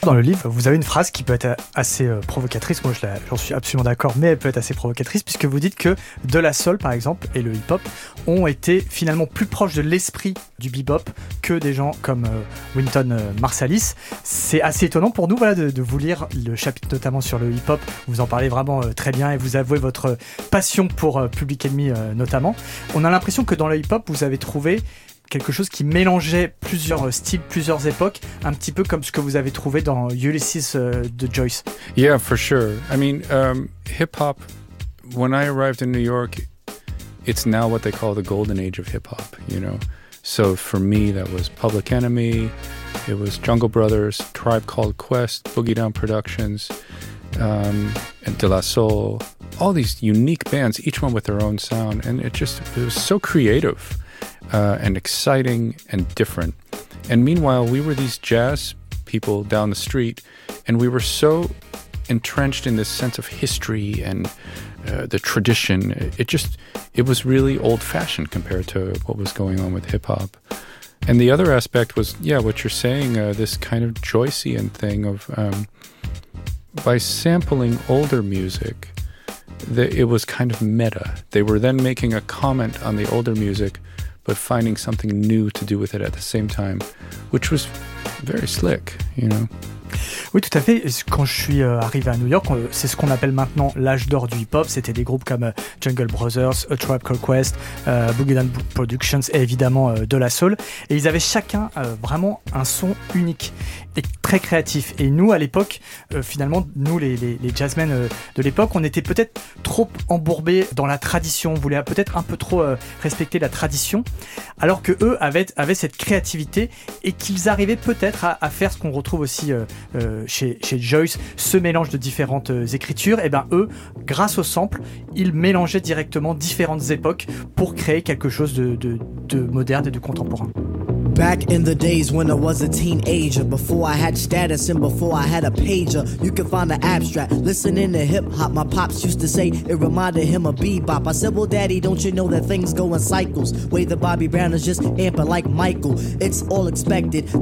dans le livre, vous avez une phrase qui peut être assez provocatrice. Moi, j'en suis absolument d'accord, mais elle peut être assez provocatrice puisque vous dites que De La Soul, par exemple, et le hip-hop ont été finalement plus proches de l'esprit du bebop que des gens comme Wynton Marsalis. C'est assez étonnant pour nous, voilà, de vous lire le chapitre notamment sur le hip-hop. Vous en parlez vraiment très bien et vous avouez votre passion pour Public Enemy notamment. On a l'impression que dans le hip-hop, vous avez trouvé quelque chose qui mélangeait plusieurs styles, plusieurs époques, un petit peu comme ce que vous avez trouvé dans Ulysses de Joyce. Yeah, for sure. I mean, hip-hop, when I arrived in New York, it's now what they call the golden age of hip-hop, you know? So for me, that was Public Enemy, it was Jungle Brothers, Tribe Called Quest, Boogie Down Productions, and De La Soul, all these unique bands, each one with their own sound, and it was so creative. And exciting and different. And meanwhile, we were these jazz people down the street, and we were so entrenched in this sense of history and the tradition. It was really old-fashioned compared to what was going on with hip-hop. And the other aspect was, what you're saying, this kind of Joycean thing of by sampling older music, it was kind of meta. They were then making a comment on the older music, but finding something new to do with it at the same time, which was very slick, you know. Oui, tout à fait. Quand je suis arrivé à New York, c'est ce qu'on appelle maintenant l'âge d'or du hip-hop. C'était des groupes comme Jungle Brothers, A Tribe Called Quest, Boogie Down Productions et évidemment De La Soul. Et ils avaient chacun vraiment un son unique et très créatif. Et nous, à l'époque, finalement, nous, les jazzmen de l'époque, on était peut-être trop embourbés dans la tradition. On voulait peut-être un peu trop respecter la tradition, alors que eux avaient cette créativité et qu'ils arrivaient peut-être à faire ce qu'on retrouve aussi chez Joyce, ce mélange de différentes écritures. Et ben eux, grâce au sample, ils mélangeaient directement différentes époques pour créer quelque chose de moderne et de contemporain. Back in the days when I was a teenager, before I had status and before I had a pager, you can find the abstract. Listening to hip hop, my pops used to say it reminded him of bebop. I said, well, daddy, don't you know that things go in cycles? Way the Bobby Brown is just amping like Michael. It's all expected.